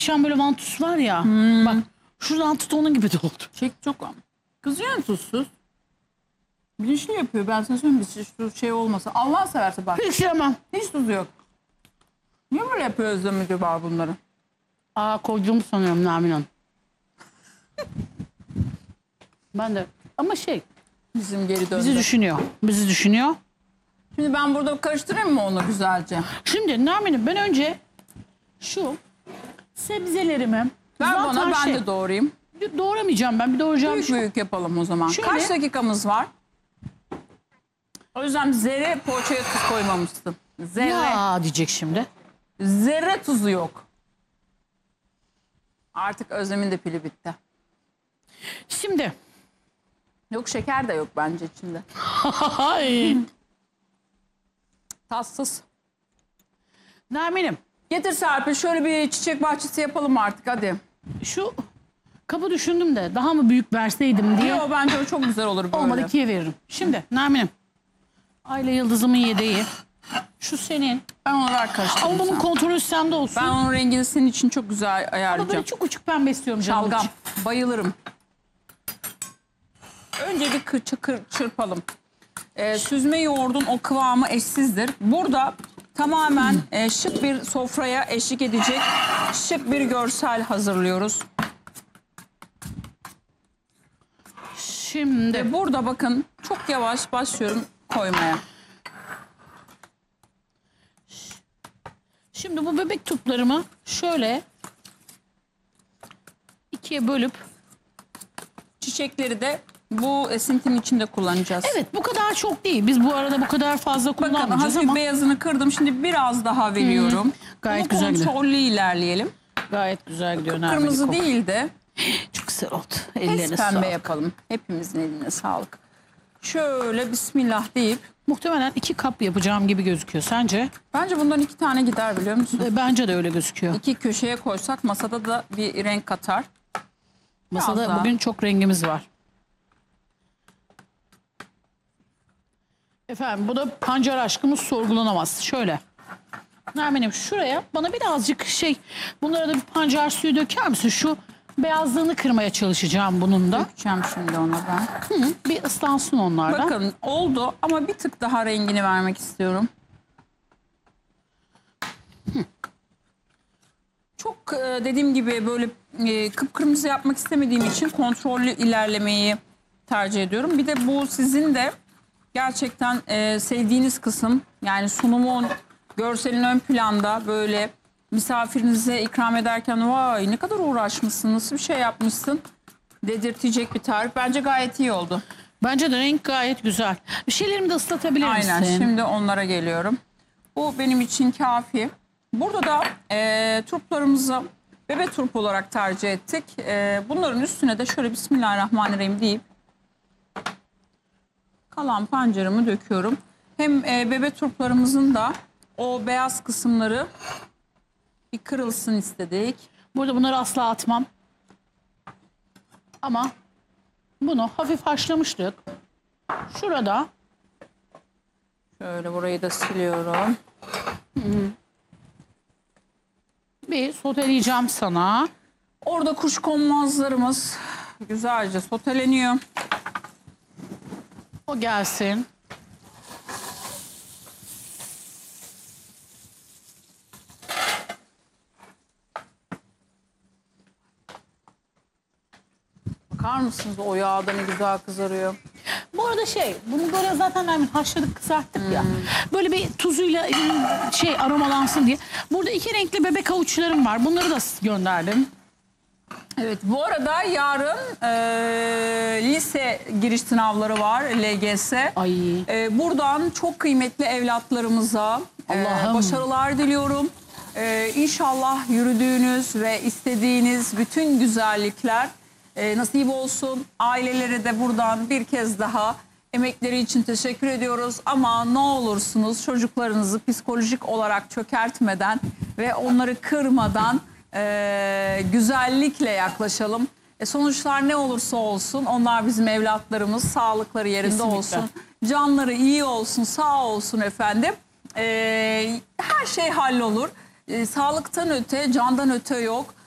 Şam böyle vantus var ya. Bak şuradan tut onun gibi de oldu. Çok kızıyor tuzsuz. Bilinçli yapıyor. Ben sana söyleyeyim şu şey olmasa. Allah severse bak. Hiç yemem. Hiç tuzu yok. Niye böyle yapıyor Özlem acaba bunları? Koyduğumu sanıyorum Nermin Hanım. Ben de ama Bizim geri döndü. bizi düşünüyor. Bizi düşünüyor. Şimdi ben burada karıştırayım mı onu güzelce? Şimdi Nermin'im ben önce şu sebzelerimi Ver zaten bana ben de doğrayayım. doğramayacağım ben bir doğrayacağım. Büyük büyük yapalım o zaman. Şöyle. Kaç dakikamız var? O yüzden zerre poğaçaya tuz koymamışsın. Zerre. Ya diyecek şimdi. Zerre tuzu yok. Artık Özlem'in de pili bitti. Şimdi. Yok şeker de yok bence içinde. Ay. Tatsız. Nermin'im Getir Serpil şöyle bir çiçek bahçesi yapalım artık hadi. şu kabı düşündüm de daha mı büyük verseydim diye. Yo bence o çok güzel olur böyle. Olmadı 2'ye veririm. Şimdi Nermin'im. Ayla Yıldız'ımın yedeği. Şu senin. Ben onu ver karıştırayım. Ama bunun kontrolü sende olsun. Ben onun rengini senin için çok güzel Ama böyle ayarlayacağım. çok uçuk pembe istiyorum canım. Şalgam. Bayılırım. Önce bir çırpalım. Süzme yoğurdun o kıvamı eşsizdir. Burada tamamen şık bir sofraya eşlik edecek şık bir görsel hazırlıyoruz. Şimdi. Burada bakın çok yavaş başlıyorum koymaya. Şimdi bu bebek tuplarımı şöyle 2'ye bölüp. Çiçekleri de bu esintinin içinde kullanacağız. Evet bu kadar çok değil. Biz bu arada bu kadar fazla Bakın kullanmayacağız hafif ama. beyazını kırdım. Şimdi biraz daha veriyorum. Gayet Bunu güzel gidiyor. kontrollü ilerleyelim. Gayet güzel gidiyor. Nermin Kırmızı Hanım. değil de Çok güzel oldu. pes Ellerine pembe sağlık. yapalım. Hepimizin eline sağlık. Şöyle bismillah deyip. Muhtemelen 2 kap yapacağım gibi gözüküyor. Sence? Bence bundan 2 tane gider biliyor musun? Bence de öyle gözüküyor. 2 köşeye koysak masada da bir renk katar. Masada Biraz daha. bugün çok rengimiz var. Efendim bu da pancar aşkımız sorgulanamaz. Şöyle. Nermin'im şuraya bana birazcık bunlara da bir pancar suyu döker misin? Şu beyazlığını kırmaya çalışacağım bunun da. Dökeceğim şimdi ona ben. Bir ıslansın onlardan. Bakın oldu ama bir tık daha rengini vermek istiyorum. Çok dediğim gibi böyle kıpkırmızı yapmak istemediğim için kontrollü ilerlemeyi tercih ediyorum. Bir de bu sizin de gerçekten sevdiğiniz kısım, yani sunumun, görselin ön planda böyle misafirinize ikram ederken vay ne kadar uğraşmışsın, nasıl bir şey yapmışsın dedirtecek bir tarif. Bence gayet iyi oldu. Bence de renk gayet güzel. Bir şeylerimi de ıslatabilir misin? Aynen, şimdi onlara geliyorum. Bu benim için kafi. Burada da turplarımızı bebe turp olarak tercih ettik. Bunların üstüne de şöyle Bismillahirrahmanirrahim deyip kalan pancarımı döküyorum. Hem bebe turplarımızın da o beyaz kısımları bir kırılsın istedik. Burada bunları asla atmam. Ama bunu hafif haşlamıştık. Şurada Şöyle burayı da siliyorum. bir soteleyeceğim sana. Orada kuşkonmazlarımız güzelce soteleniyor. O gelsin. Bakar mısınız o yağda ne güzel kızarıyor. Bu arada bunu böyle zaten haşladık kızarttık ya. Böyle bir tuzuyla aromalansın diye. Burada 2 renkli bebek avuçlarım var. Bunları da gönderdim. Evet, bu arada yarın lise giriş sınavları var, LGS. Ay. Buradan çok kıymetli evlatlarımıza Allah'ım. başarılar diliyorum. İnşallah yürüdüğünüz ve istediğiniz bütün güzellikler nasip olsun. Ailelere de buradan bir kez daha emekleri için teşekkür ediyoruz. Ama ne olursunuz çocuklarınızı psikolojik olarak çökertmeden ve onları kırmadan güzellikle yaklaşalım. Sonuçlar ne olursa olsun onlar bizim evlatlarımız, sağlıkları yerinde Kesinlikle. olsun, canları iyi olsun, sağ olsun efendim. Her şey hallolur. Sağlıktan öte, candan öte yok.